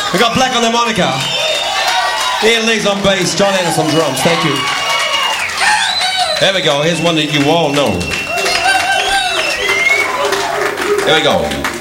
We got Black on the harmonica. Ian Lee's on bass. John Ennis on drums. Thank you. There we go. Here's one that you all know. Here we go.